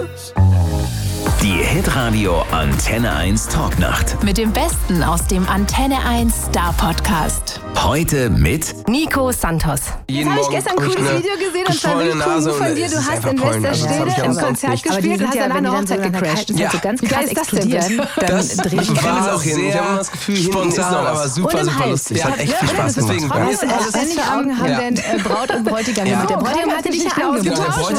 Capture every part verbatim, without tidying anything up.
Die Hitradio Antenne eins Talknacht. Mit dem Besten aus dem Antenne eins Star Podcast. Heute mit Nico Santos. Jetzt habe ich gestern ein cooles Video gesehen und zwar mit Kuchen von dir. Du hast in Westerstede im Konzert gespielt und hast dann eine Hochzeit gecrashed. Ja, so ganz krass explodieren. Dann drehe ich war auch hin. Ich habe das Gefühl, spontan, aber super, super lustig. Es hat echt viel Spaß gemacht. Deswegen, bei mir ist alles Ständige Augen haben denn Braut und Bräutigam mit. Der Bräutigam hatte dich ja ausgetauscht.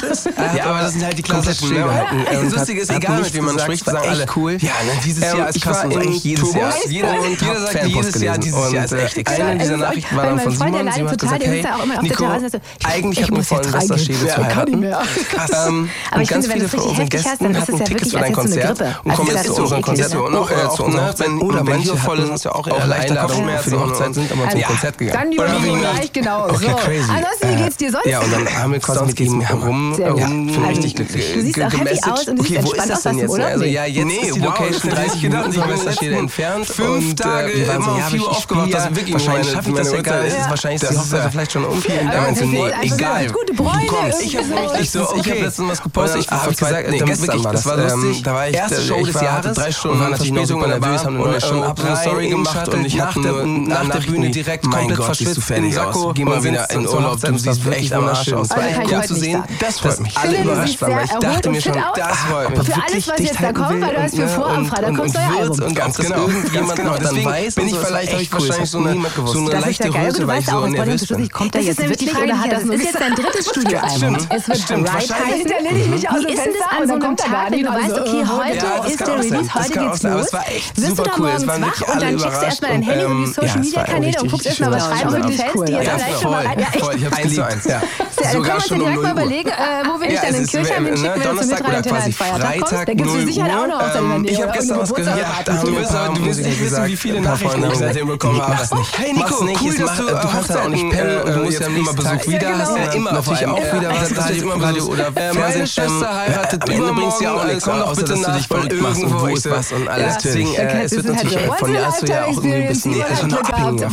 Ja, aber das sind halt die klassischen. Das Lustige ist, egal mit wem man spricht, sagen alle, cool. Ja, dieses Jahr ist krass, eigentlich jedes Jahr. Jeder sagt jedes Jahr, dieses Jahr ist echt extrem. Eine dieser Nachrichten war dann von Simon. Simon hat gesagt, hey, Nico, eigentlich hatten wir vor, in Westerstede zu heiraten. Krass. Und ganz viele von unseren Gästen hatten Tickets für dein Konzert und kommen jetzt zu unserem Konzert und auch zu unserer Hochzeit. Oder wenn hier voll ist, hast du ja auch in der Einladung für die Hochzeit sind, aber zum Konzert gegangen. Dann die Überlegung, genau. Okay, crazy. Ansonsten, wie geht's dir sonst? Ja, und dann haben wir quasi mit ihm herum richtig glücklich. Du siehst auch happy aus und du siehst entspannt aus aus dem Urlaub. Also ja, jetzt ist die Location dreißig Minuten von Westerstede entfernt. Fünf Tage immer um vier Uhr aufgewacht. Das wirklich wahrscheinlich schaffe ich das ja gar nicht. Wahrscheinlich ist die Hochzeit vielleicht schon um. Da meinst du, nee, egal. Gute Bräune. Ich habe letztens was gepostet. Ich habe gesagt, nee, gestern war das. Das war lustig. Da war ich, erste Show des Jahres. Drei Stunden war natürlich noch super nervös, haben eine schon ab eine Story gemacht und ich habe nach der Bühne direkt komplett verschwitzt in den Sakko. Geh mal wieder in Urlaub, du siehst echt am Arsch aus. War echt cool zu sehen, dass alle überrascht waren, weil ich dachte mir schon, das freut mich. Für alles, was jetzt da kommt, weil du hast für Vorabfrei, da kommt euer Album. Und ganz genau, irgendjemand noch dann weiß, bin ich vielleicht habe ich wahrscheinlich so eine so eine leichte Röte, weil ich so nervös bin. Kommt der jetzt wirklich oder hat das nur jetzt dein drittes Studioalbum? Es wird Right heißen. Wie ist denn das an so einem Tag, wenn du weißt, okay, heute ist der Release, heute geht's los? Wirst du da morgens wach und dann checkst du erstmal dein Handy und die Social Media Kanäle und guckst erstmal, was schreiben die Fans, die jetzt vielleicht schon mal rein. Ja, echt. Ich hab's geliebt. Ja. Dann können wir uns ja direkt mal überlegen, wo wir dich dann in Kirchheim hinschicken, wenn du zum Mittag Feiertag kommst. Da gibt's mit Sicherheit auch noch Hochzeit in der Nähe. Ich hab gestern was gehört. Du wirst nicht wissen, wie viele Nachrichten ich seitdem bekommen habe. Hey Nico, cool, dass du du kannst ja auch nicht pennen, du musst ja immer Besuch wieder, hast ja immer natürlich auch wieder was, das ist immer Radio oder meine Schwester heiratet übermorgen, ja auch nichts, komm doch bitte nach von irgendwo ist was und alles. Deswegen, es wird natürlich von dir hast du ja auch irgendwie ein bisschen abhängig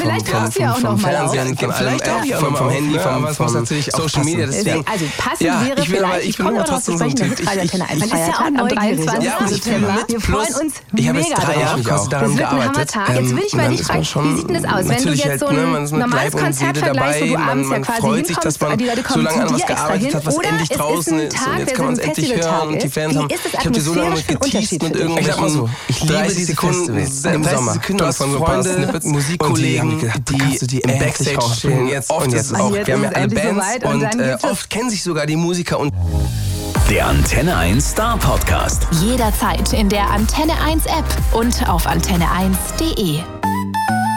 vom Fernsehen, vielleicht auch vom Handy, vom Social Media, deswegen. Also passend wäre vielleicht, ich komme darauf zu sprechen, der Hitradio-Antenne eins Feiertag am dreiundzwanzigsten September. Wir freuen uns mega drauf. Das wird ein Hammertag. Jetzt will ich mal dich fragen, wie sieht denn das aus? Wenn du jetzt so ein normales Konzert vergleichst, wo du abends ja quasi hinkommst, die Leute kommen zu dir extra hin, oder es ist ein Tag, der so ein Festivaltag ist, wie ist das atmosphärisch für einen Unterschied für dich? Ich sag mal so, ich liebe die Sekunden im Sommer. Du hast Freunde, Musikkollegen, die im Backstage stehen jetzt und jetzt auch. Wir haben ja alle Bands und oft kennen sich sogar die Musiker und der Antenne eins Star Podcast. Jederzeit in der Antenne eins App und auf antenne eins punkt de.